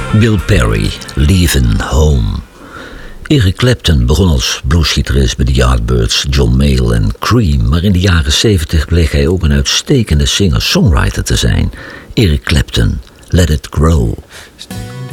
Bill Perry, Leaving Home. Eric Clapton begon als bluesgitarist bij de Yardbirds, John Mayall en Cream, maar in de jaren 70 bleek hij ook een uitstekende singer-songwriter te zijn. Eric Clapton, Let It Grow.